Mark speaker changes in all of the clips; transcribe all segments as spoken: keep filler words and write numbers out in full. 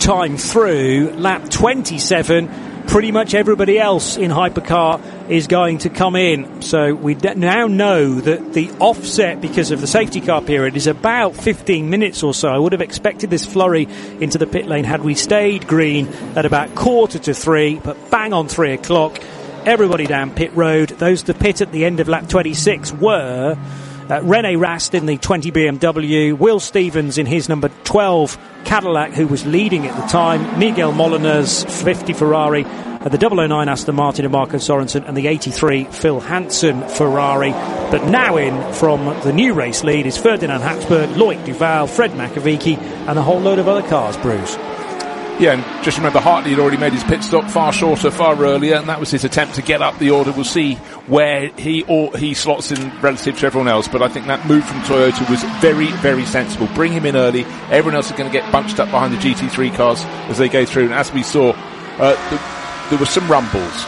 Speaker 1: time through lap twenty-seven. Pretty much everybody else in hypercar is going to come in. So we now know that the offset, because of the safety car period, is about fifteen minutes or so. I would have expected this flurry into the pit lane had we stayed green at about quarter to three, but bang on three o'clock, everybody down pit road. Those to pit at the end of lap twenty-six were Uh, René Rast in the twenty B M W, Will Stevens in his number twelve Cadillac, who was leading at the time, Miguel Molina's fifty Ferrari, uh, the double oh nine Aston Martin of Marco Sorensen, and the eighty-three Phil Hansen Ferrari. But now in from the new race lead is Ferdinand Habsburg, Loic Duval, Fred Makovici, and a whole load of other cars, Bruce.
Speaker 2: Yeah, and just remember, Hartley had already made his pit stop far shorter, far earlier, and that was his attempt to get up the order. We'll see where he or he slots in relative to everyone else, but I think that move from Toyota was very, very sensible. Bring him in early. Everyone else is going to get bunched up behind the G T three cars as they go through, and as we saw, uh, the, there were some rumbles.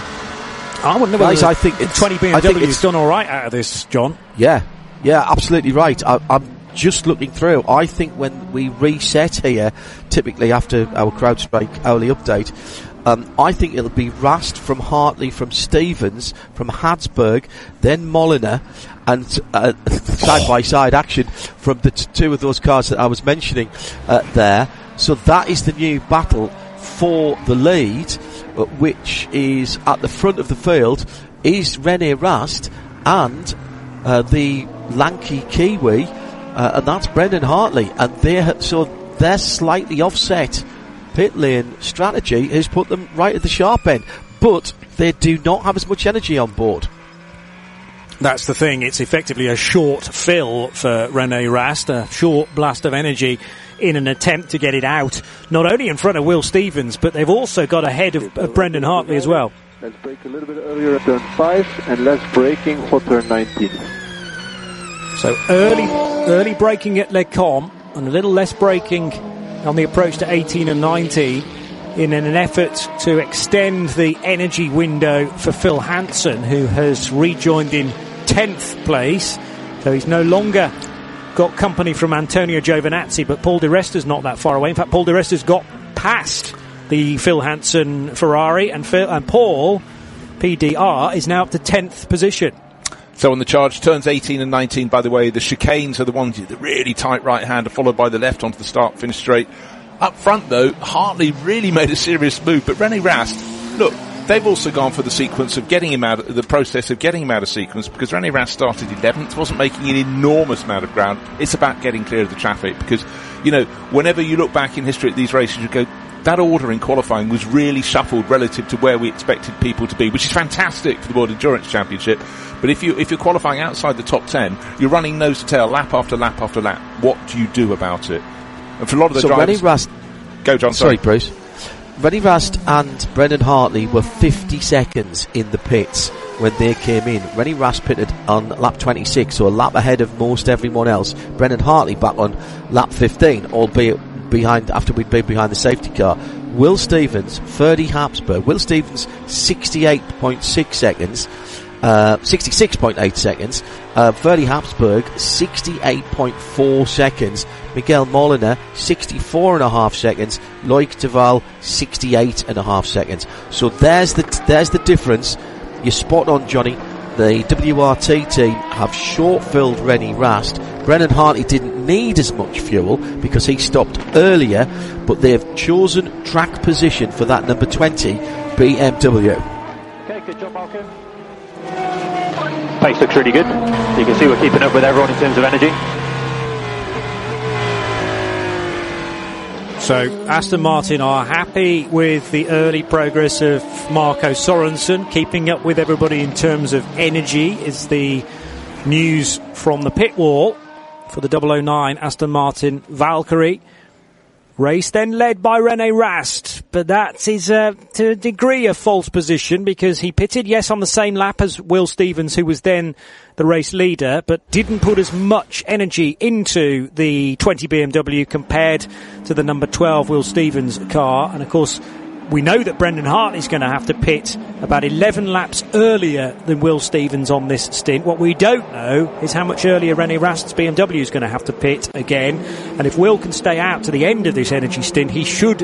Speaker 1: I wouldn't know whether
Speaker 3: I think
Speaker 1: the twenty B M W has done all right out of this, John.
Speaker 3: Yeah, yeah, absolutely right. I, I'm just looking through. I think when we reset here, typically after our CrowdStrike hourly update, um, I think it'll be Rast from Hartley, from Stevens, from Habsburg, then Molina, and uh, side-by-side action from the t- two of those cars that I was mentioning uh, there. So that is the new battle for the lead, uh, which is at the front of the field, is René Rast and uh, the lanky Kiwi, Uh, and that's Brendan Hartley, and they're, so their slightly offset pit lane strategy has put them right at the sharp end, but they do not have as much energy on board.
Speaker 1: That's the thing, it's effectively a short fill for René Rast, a short blast of energy in an attempt to get it out, not only in front of Will Stevens, but they've also got ahead of, of Brendan Hartley as well.
Speaker 4: Let's brake a little bit earlier at turn five, and less braking for turn nineteen.
Speaker 1: So early early braking at Les Combes and a little less braking on the approach to eighteen and nineteen in an effort to extend the energy window for Phil Hansen, who has rejoined in tenth place. So he's no longer got company from Antonio Giovinazzi, but Paul Di Resta's not that far away. In fact, Paul Di Resta's got past the Phil Hansen Ferrari, and Phil and Paul, P D R, is now up to tenth position.
Speaker 2: So on the charge, turns eighteen and nineteen, by the way, the chicanes are the ones, the really tight right-hander, followed by the left onto the start, finish straight. Up front, though, Hartley really made a serious move, but René Rast, look, they've also gone for the sequence of getting him out, the process of getting him out of sequence, because René Rast started eleventh, wasn't making an enormous amount of ground. It's about getting clear of the traffic, because, you know, whenever you look back in history at these races, you go, that order in qualifying was really shuffled relative to where we expected people to be, which is fantastic for the World Endurance Championship. But if you if you're qualifying outside the top ten, you're running nose to tail, lap after lap after lap. What do you do about it? And for a lot of the
Speaker 3: so
Speaker 2: drivers,
Speaker 3: René Rast,
Speaker 2: go John.
Speaker 3: Sorry,
Speaker 2: sorry,
Speaker 3: Bruce. René Rast and Brendan Hartley were fifty seconds in the pits when they came in. René Rast pitted on lap twenty-six, so a lap ahead of most everyone else. Brendan Hartley back on lap fifteen, albeit behind after we'd been behind the safety car. Will Stevens, Ferdy Habsburg. Will Stevens, sixty-eight point six seconds. Uh, sixty-six point eight seconds. Uh, Ferdy Habsburg, sixty-eight point four seconds. Miguel Molina, sixty-four and a half seconds. Loic Duval, sixty-eight and a half seconds. So there's the t- there's the difference. You're spot on, Johnny. The W R T team have short-filled René Rast. Brendan Hartley didn't need as much fuel because he stopped earlier, but they've chosen track position for that number twenty B M W.
Speaker 4: Okay, good job, Malcolm. Pace looks really good. You can see we're keeping up with everyone in terms of energy.
Speaker 1: So Aston Martin are happy with the early progress of Marco Sorensen. Keeping up with everybody in terms of energy is the news from the pit wall for the double oh nine Aston Martin Valkyrie. Race then led by René Rast, but that is uh, to a degree a false position because he pitted, yes, on the same lap as Will Stevens, who was then the race leader, but didn't put as much energy into the twenty B M W compared to the number twelve Will Stevens car. And of course, we know that Brendan Hartley's going to have to pit about eleven laps earlier than Will Stevens on this stint. What we don't know is how much earlier René Rast's B M W is going to have to pit again. And if Will can stay out to the end of this energy stint, he should